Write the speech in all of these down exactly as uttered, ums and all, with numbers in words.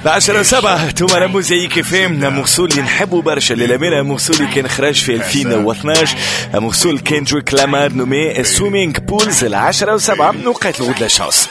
عشرة وسبعة توما موزيك فيم مغسول اللي نحبه برشا للأمانة. مغسول اللي كان خرج في ألفين واثناش، مغسول كندريك لامار نومي سويمينغ بولز. العشرة وسبعة نوقات الغد لا شانس.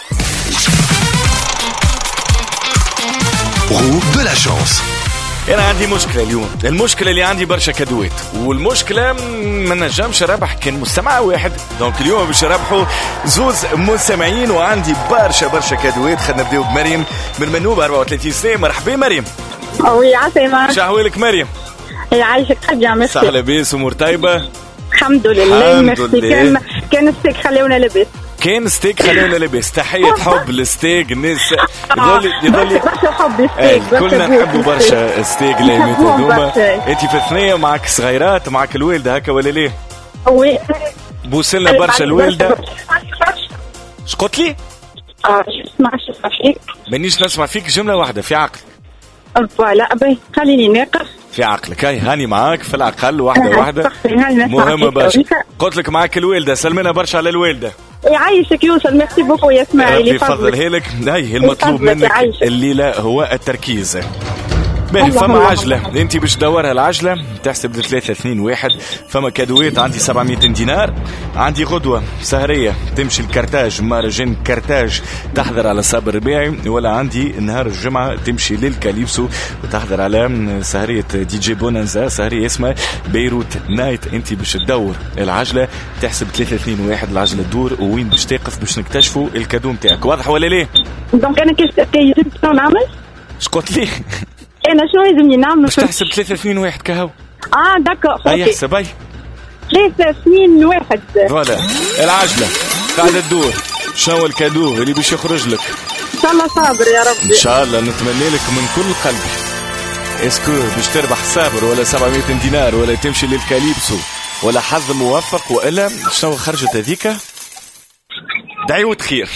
غود دو لا شانس. أنا عندي مشكلة اليوم، المشكلة اللي عندي برشا كادوات، والمشكلة ما نجمش ربح كان مستمع واحد، دونك اليوم باش ربحوا زوز مستمعين وعندي برشا برشا كادوات. خلينا نبداو بمريم من منوبة أربعة وثلاثين سنة. مرحبا مريم. وي عسلامة. شحوالك مريم؟ يعيشك حاجة ميرسي. صح لاباس أمور طيبة؟ الحمد لله ميرسي. كان كان ستيك خليونا لاباس. كان ستيك خلينا لاباس. تحية حب للستيك. الناس يظل يظل برشا حب الستيك، كلنا نحبوا برشا ستيك لايمات هذوما. انت في الثنية معك صغيرات، معك الوالدة هكا ولا ليه؟ وي بوصلنا برشا الوالدة. اش قلت لي؟ اه اسمعش فيك. مانيش نسمع فيك جملة واحدة في عقل. فوالا باهي خليني ناقص في عقلك. هاي هاني معاك في العقل واحدة واحدة مهمة برشا. قلت لك معك الوالدة، سلمنا برشا على الوالدة. يعيشك يوصل. ميرسي بوكو يا اسماعيل. يفضلها لك. هاي المطلوب منك الليلة هو التركيز. باهي فما عجلة انت باش تدورها العجلة، تحسب ثلاثة اثنين واحد. فما كادوات عندي سبعمية دينار. عندي غدوة سهرية تمشي الكرتاج مهرجان كرتاج تحضر على صابر ربيعي، ولا عندي نهار الجمعة تمشي للكاليبسو وتحضر على سهرية دي جي بونانزا، سهرية اسمها بيروت نايت. انت باش تدور العجلة تحسب ثلاثة اثنين واحد. العجلة تدور وين باش تقف باش نكتشفوا الكادو متاعك. واضح ولا ليه؟ دونك انا كيف نعمل؟ اش قلت لي؟ انا شنو لازمني نعمل؟ باش تحسب ثلاثة اثنين واحد كهو. اه داكور. اي حسب اي ثلاثة اثنين واحد. فوالا العجلة قاعدة تدور. شنو الكادو اللي باش يخرج لك؟ ان شاء الله صابر يا ربي. ان شاء الله نتمنى لك من كل قلبي. اسكو باش تربح صابر ولا سبعمية دينار ولا تمشي للكاليبسو ولا حظ موفق والا شنو خرجت هذيك؟ دعوة خير.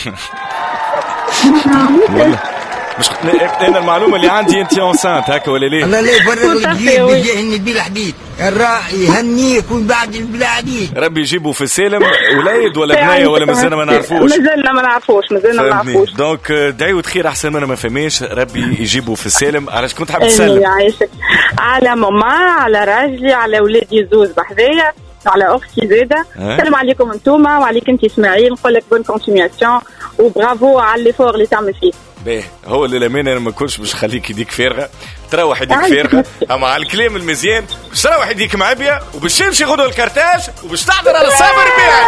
مش انا المعلومه اللي عندي انت اونسانت هكا ولا ليه؟ لا لا برا الجيب بيجيني بلا حديد. الراعي يهنيك وبعد بلا حديد. ربي يجيبوا في السالم ولاد ولا بنايه ولا مازلنا ما نعرفوش. مازلنا ما نعرفوش مازلنا ما نعرفوش. دونك دعوة خير احسن منها ما فهماش. ربي يجيبوا في السالم. علاش كنت حاب تسلم؟ يعيشك على ماما، على راجلي، على ولادي زوز بحذايا، على اختي زاده. السلام عليكم انتوما وعليك انت اسماعيل. نقول لك بون كونتينياسيون وبرافو على ليفور اللي تعمل فيه. باهي هو للأمانة أنا ما كنتش باش خليك يديك فارغة، تروح يديك فارغة، أما على الكلام المزيان باش تروح يديك معبية وباش تمشي غدوة الكرتاج وباش تحضر على الصابر بيعك.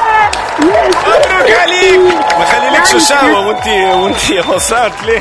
مبروك عليك. ما خليلكش الشهوة وانت وانت وصلت ليه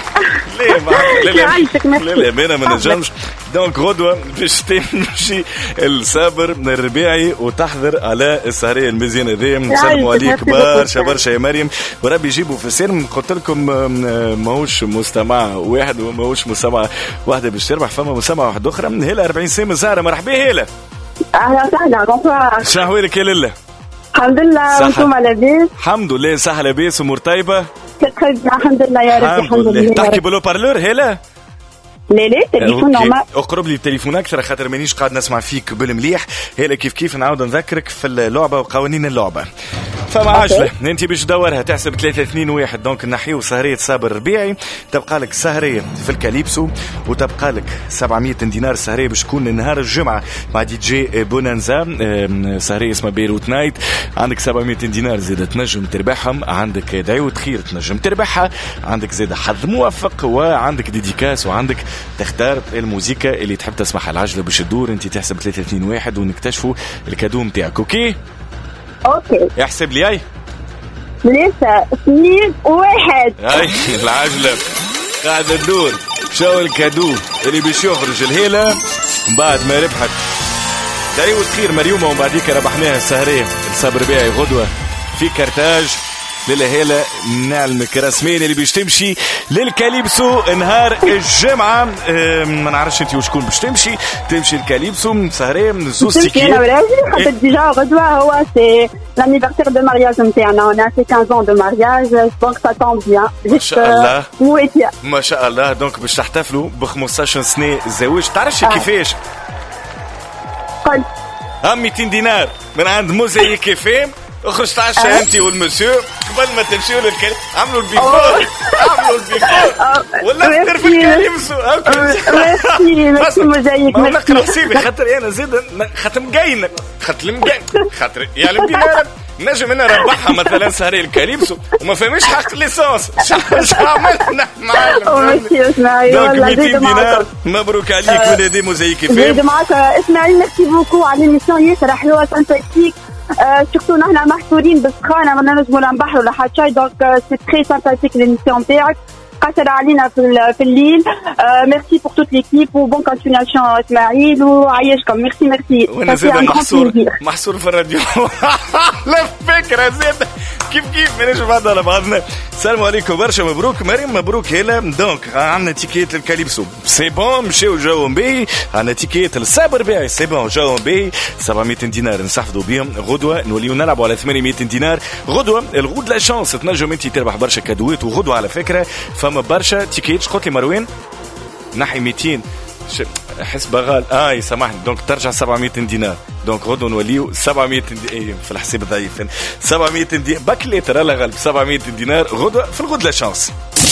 ليه للأمانة ما نجمش. دونك غدوة باش تمشي الصابر من الربيعي وتحضر على السهرية المزيانة ذي. نسلموا عليك برشا برشا يا مريم وربي يجيبوا في السلم. قلت لكم ماهوش مستمع واحد وماهوش مستمع واحدة باش تربح، فما مستمع واحد أخرى من هلا أربعين سنة من زهرة. مرحبا هلا. أهلا وسهلا. بونسوار. شحوالك يا لله؟ الحمد لله. وانتم لاباس؟ الحمد لله صح لاباس أمور طيبة؟ الحمد لله يا ربي. الحمد لله. تحكي بلو بارلور هلا؟ لا لا تليفون نورمال. اقرب لي التليفون اكثر خاطر مانيش قاعد نسمع فيك بالمليح. هلا كيف كيف نعاود نذكرك في اللعبه وقوانين اللعبه. فما عجله انت باش تدورها تحسب ثلاثة اثنين واحد. دونك نحيو سهريه صابر ربيعي، تبقى لك سهريه في الكاليبسو وتبقى لك سبعمية دينار سهريه باش تكون نهار الجمعه مع دي جي بونانزا، سهريه اسمها بيروت نايت. عندك سبعمية دينار زيد تنجم تربحهم، عندك دعوة خير تنجم تربحها، عندك زيد حظ موفق، وعندك ديديكاس، وعندك تختار الموسيقى اللي تحب تسمعها. العجله باش تدور انت تحسب ثلاثة اثنين واحد ونكتشفوا الكادو نتاعك. اوكي اوكي احسب لي. اي ثلاثة اثنين واحد. اي العجله قاعده تدور. شو الكادو اللي باش يخرج الهيله بعد ما ربحت دعوة خير مريومه ومن بعديك ربحناها السهريه الصبر بيعي غدوه في كرتاج للهيلة نعلمك رسمين اللي باش تمشي للكاليبسو نهار الجمعة. ما نعرفش انت وشكون باش تمشي تمشي الكاليبسو سهرية من زوز تيكي. انا وراجي خاطر ديجا غدوة هو سي l'anniversaire de mariage نتاعنا. on a fait quinze ans de mariage donc ça tombe bien. ما شاء الله مويتيا ما شاء الله. دونك باش تحتفلوا ب خمسطاش سنة زواج. تعرفش كيفاش؟ قل هم مئتين دينار من عند موزايك فيم اخرج تعشى انت والمسيو قبل ما تمشيوا للكلام. عملوا البيكور عملوا البيكور ولا اكثر في الكاليبسو. ميرسي ميرسي مزيك. ما نقرا حسيبي خاطر انا زيد خاطر مقين خاطر مقين خاطر يا لبنان نجم انا ربحها مثلا سهري الكاليبسو وما فهمش حق ليسونس. شو عملنا معلم؟ دونك مئتين دينار مبروك عليك ولادي موزايك فيلم. زيد معك اسماعيل. ميرسي بوكو على الميسيون ياسر حلوه سامباتيك. سورتو نحنا محصورين بالسخانه ما نجموا لا نبحروا ولا حتى شيء. دونك سي تري سامباتيك ليميسيون تاعك قصر علينا في في الليل. ميرسي بور توت ليكيب وبون كونتينياسيون اسماعيل وعايشكم. ميرسي ميرسي. وانا زيد محصور محصور في الراديو. لا فكره زيد كيف كيف مانيش بعض على بعضنا. السلام عليكم برشا مبروك مريم مبروك هلا. دونك عندنا تيكيت للكاليبسو سي بون مشاو جاو باهي. عندنا تيكيت للصابر باهي سي بون جاو باهي سبعمية دينار نستحفظوا بهم. غدوه نوليو نلعبوا على ثمانمية دينار. غدوه الغود لا شانس تنجم انت تربح برشا كادوات. وغدوه على فكره فما برشا تيكيت. قلت لي مروان نحي مئتين حس بغال اي سامحني. دونك ترجع سبعمية دينار. دونك غدو نوليو سبعمية دينار في الحساب ضعيف. سبعمية دينار بكلي ترى لا غالب سبعمية دينار غدوه في الغد لا شانس.